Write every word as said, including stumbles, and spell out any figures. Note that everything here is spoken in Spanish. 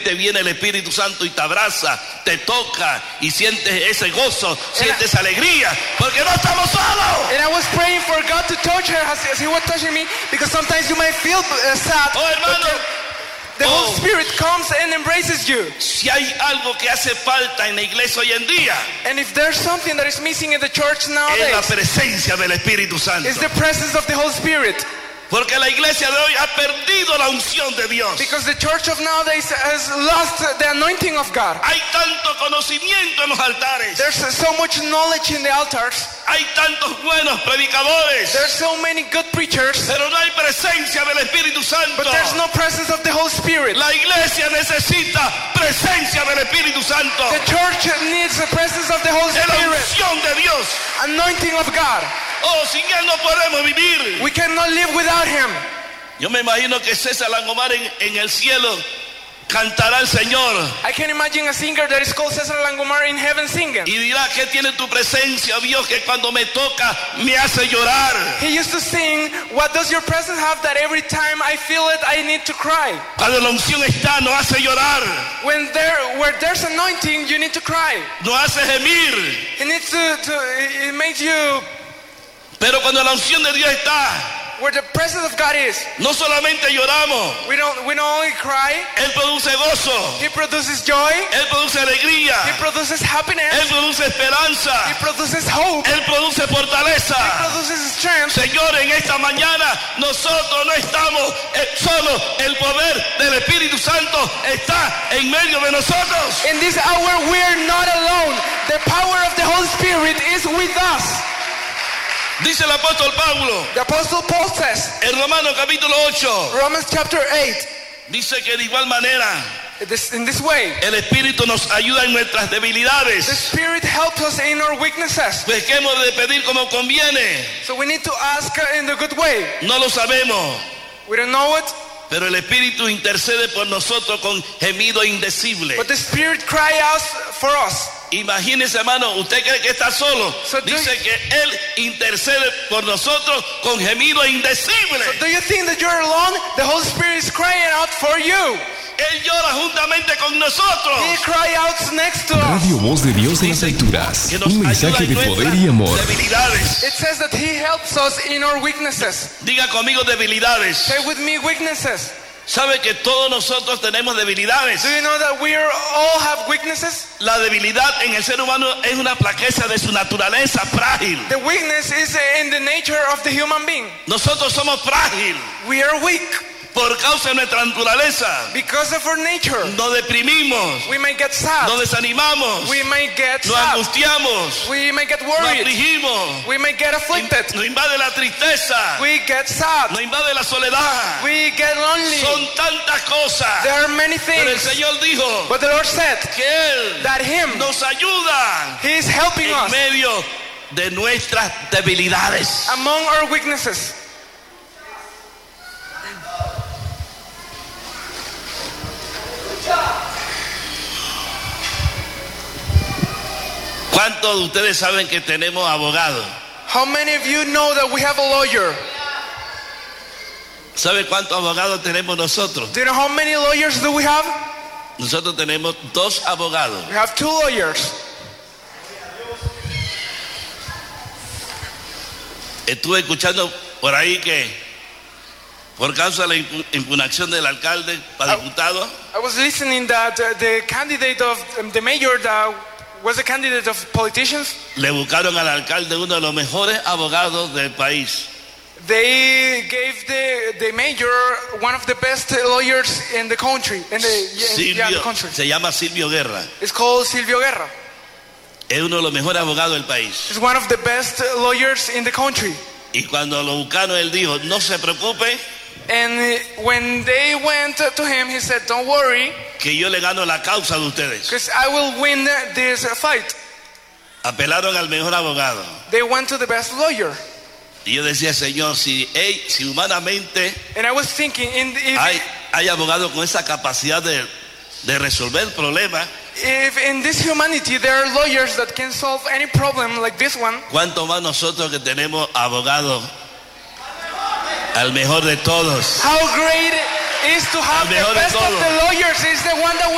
repente viene el Espíritu Santo y te abraza, te toca y sientes ese gozo, sientes alegría, porque no estamos solos. And I was praying for God to touch her as, as He was touching me, because sometimes you might feel uh, sad, Oh, hermano. but the, the Oh. Holy Spirit comes and embraces you. Si hay algo que hace falta en la iglesia hoy en día, And if there's something that is missing in the church es la nowadays, presencia del Espíritu Santo. it's the presence of the Holy Spirit. Porque la iglesia de hoy ha perdido la unción de Dios. Because the church of nowadays has lost the anointing of God. Hay tanto conocimiento en los altares. There's so much knowledge in the altars. Hay tantos buenos predicadores. There's so many good preachers, Pero no hay presencia del Espíritu Santo. but there's no presence of the Holy Spirit. La iglesia necesita presencia del Espíritu Santo. The church needs the presence of the Holy Es la Spirit, unción de Dios. anointing of God. Oh, sin Él no podemos vivir. We cannot live without Him. Yo me imagino que César Langomar en, en el cielo cantará al Señor I can imagine a singer that is called Cesar Langomar in heaven singing. y dirá que tiene tu presencia, Dios, que cuando me toca me hace llorar. He used to sing, what does your presence have that every time I feel it, I need to cry? Cuando la unción está, nos hace llorar, When there, where there's anointing, you need to cry. nos hace gemir. It needs to, to it makes you, Pero cuando la unción de Dios está, where the presence of God is, no solamente lloramos, we don't, we don't only cry, Él produce gozo, He produces joy, Él produce alegría, He produces happiness, Él produce He esperanza, produces hope, Él produce fortaleza. He produces strength. Señor, en esta mañana nosotros no estamos eh, solo, el poder del Espíritu Santo está en medio de nosotros. In this hour, we're not alone. The power of the Holy Spirit is with us. Dice el apóstol Pablo The Apostle Paul says, en Romanos capítulo ocho, Romans chapter eight, dice que de igual manera this, in this way, el Espíritu nos ayuda en nuestras the debilidades, Spirit helps us in our weaknesses. pues que hemos de pedir como conviene. So we need to ask uh, in the good way. No lo sabemos, We don't know it, pero el Espíritu intercede por nosotros con gemido indecible. but the Spirit cries out for us. Imagínese, hermano, usted cree que está solo. So do Dice you- que Él intercede por nosotros con gemido indecible. So do you think that you're alone? The Holy Spirit is crying out for you. Él llora juntamente con nosotros. He cries out next to us. Radio Voz de Dios en las alturas. Que nos Un ayuda mensaje en de nuestras poder y amor. debilidades. It says that He helps us in our weaknesses. Diga conmigo debilidades. Say with me, weaknesses. ¿Sabe que todos nosotros tenemos debilidades? Do you know that we are, all have weaknesses? La debilidad en el ser humano es una flaqueza de su naturaleza frágil. The weakness is in the nature of the human being. Nosotros somos frágiles We are weak por causa de nuestra naturaleza. because of our nature. Nos deprimimos, We may get sad. nos desanimamos, We may get nos sad. angustiamos, We may get nos worried. afligimos, We may get afflicted. nos invade la tristeza, We get sad. nos invade la soledad. We get lonely. Son tantas cosas. There are many Pero el things. Señor dijo But the Lord said que Él that Him, nos ayuda He is helping en us medio de nuestras debilidades. among our weaknesses. ¿Cuántos de ustedes saben que tenemos abogados? How many of you know that we have a lawyer? ¿Sabe cuántos abogados tenemos nosotros? Do you know how many lawyers do we have? Nosotros tenemos dos abogados. We have two lawyers. Estuve escuchando por ahí que por causa de la impu- impugnación del alcalde para diputado, I was listening that uh, the candidate of um, the mayor that was a candidate of politicians. le buscaron al alcalde uno de los mejores abogados del país. They gave the the mayor one of the best lawyers in the country. In the, yeah, yeah, the Silvio, country. se llama Silvio Guerra. It's called Silvio Guerra. Es uno de los mejores abogados del país. He's one of the best lawyers in the country. Y cuando lo buscaron, él dijo, no se preocupe, And uh, when they went to him, he said, "Don't worry, que yo le gano la causa de ustedes. because I will win this uh, fight." Apelaron al mejor abogado. They went to the best lawyer. Y yo decía, Señor, si, hey, si humanamente And I was thinking, in the, if, hay, hay abogados con esa capacidad de, de resolver problemas, if in this humanity there are lawyers that can solve any problem like this one, ¿cuánto más nosotros que tenemos abogados al mejor de todos? how great it is to have Al the mejor de best of todos. the lawyers is the one that